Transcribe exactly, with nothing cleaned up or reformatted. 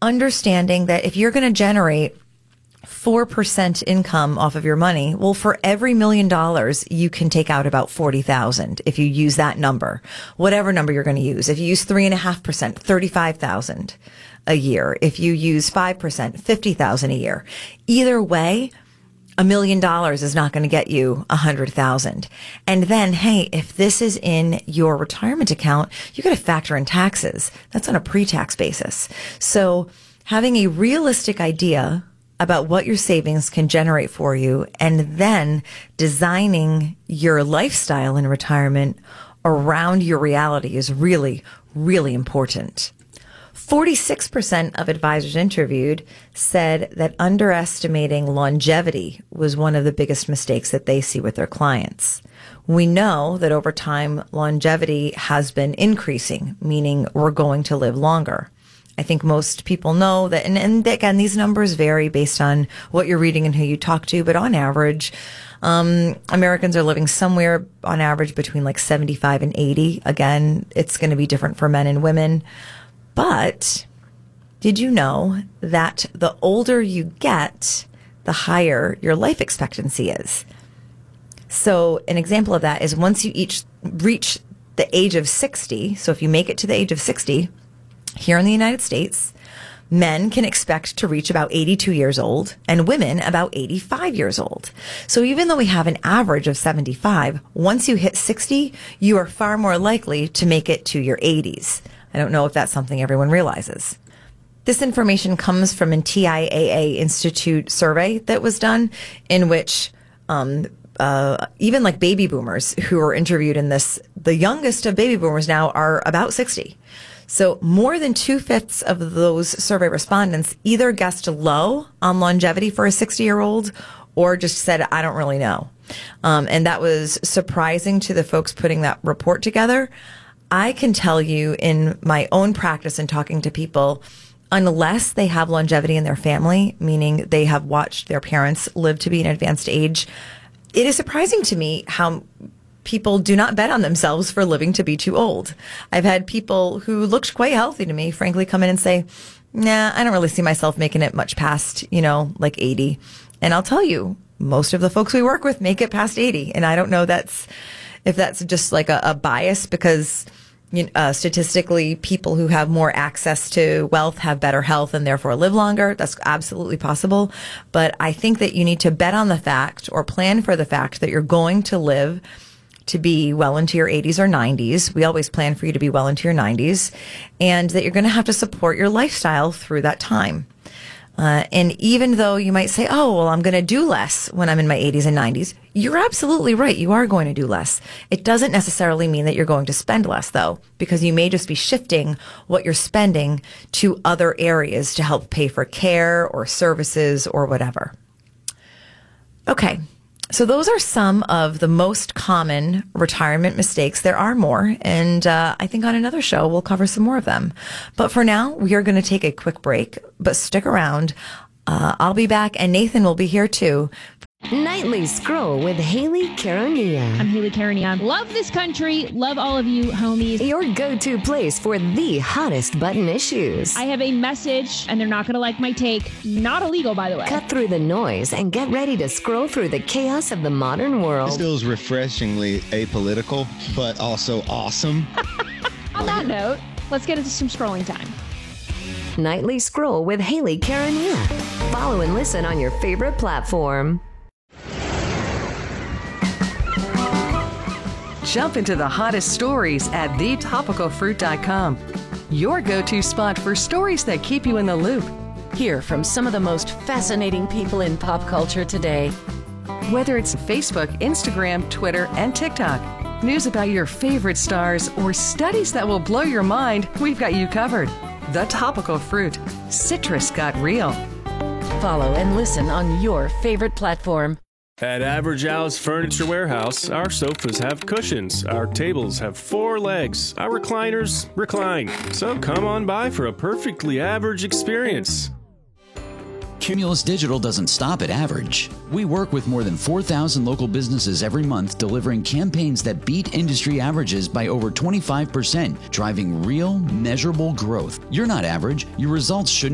understanding that if you're going to generate four percent income off of your money, well, for every million dollars, you can take out about forty thousand if you use that number, whatever number you're going to use. If you use three and a half percent, thirty-five thousand a year. If you use five percent, fifty thousand a year. Either way, a million dollars is not going to get you a hundred thousand. And then, hey, if this is in your retirement account, you got to factor in taxes. That's on a pre-tax basis. So having a realistic idea about what your savings can generate for you, and then designing your lifestyle in retirement around your reality is really, really important. forty-six percent of advisors interviewed said that underestimating longevity was one of the biggest mistakes that they see with their clients. We know that over time, longevity has been increasing, meaning we're going to live longer. I think most people know that, and, and again, these numbers vary based on what you're reading and who you talk to, but on average, um, Americans are living somewhere on average between like seventy-five and eighty. Again, it's going to be different for men and women. But did you know that the older you get, the higher your life expectancy is? So an example of that is once you each reach the age of sixty, so if you make it to the age of sixty, here in the United States, men can expect to reach about eighty-two years old and women about eighty-five years old. So even though we have an average of seventy-five, once you hit sixty, you are far more likely to make it to your eighties. I don't know if that's something everyone realizes. This information comes from a T I A A Institute survey that was done, in which um, uh, even like baby boomers who were interviewed in this, the youngest of baby boomers now are about sixty. So more than two-fifths of those survey respondents either guessed low on longevity for a sixty-year-old or just said, I don't really know. Um, and that was surprising to the folks putting that report together. I can tell you in my own practice and talking to people, unless they have longevity in their family, meaning they have watched their parents live to be an advanced age, it is surprising to me how people do not bet on themselves for living to be too old. I've had people who looked quite healthy to me, frankly, come in and say, nah, I don't really see myself making it much past, you know, like eighty. And I'll tell you, most of the folks we work with make it past eighty. And I don't know that's if that's just like a, a bias because you know, uh, statistically, people who have more access to wealth have better health and therefore live longer. That's absolutely possible. But I think that you need to bet on the fact or plan for the fact that you're going to live to be well into your eighties or nineties. We always plan for you to be well into your nineties, and that you're going to have to support your lifestyle through that time. Uh, and even though you might say, oh, well, I'm going to do less when I'm in my eighties and nineties, you're absolutely right. You are going to do less. It doesn't necessarily mean that you're going to spend less, though, because you may just be shifting what you're spending to other areas to help pay for care or services or whatever. Okay. So those are some of the most common retirement mistakes. There are more, and uh, I think on another show we'll cover some more of them. But for now, we are going to take a quick break, but stick around. Uh, I'll be back, and Nathan will be here too. Nightly Scroll with Haley Caronia. I'm Haley Caronia. Love this country. Love all of you, homies. Your go-to place for the hottest button issues. I have a message, and they're not going to like my take. Not illegal, by the way. Cut through the noise and get ready to scroll through the chaos of the modern world. This feels refreshingly apolitical, but also awesome. On that note, let's get into some scrolling time. Nightly Scroll with Haley Caronia. Follow and listen on your favorite platform. Jump into the hottest stories at the topical fruit dot com. Your go-to spot for stories that keep you in the loop. Hear from some of the most fascinating people in pop culture today. Whether it's Facebook, Instagram, Twitter, and TikTok, news about your favorite stars, or studies that will blow your mind, we've got you covered. The Topical Fruit. Citrus got real. Follow and listen on your favorite platform. At Average Al's Furniture Warehouse, our sofas have cushions, our tables have four legs, our recliners recline. So come on by for a perfectly average experience. Cumulus Digital doesn't stop at average. We work with more than four thousand local businesses every month, delivering campaigns that beat industry averages by over twenty-five percent, driving real, measurable growth. You're not average. Your results shouldn't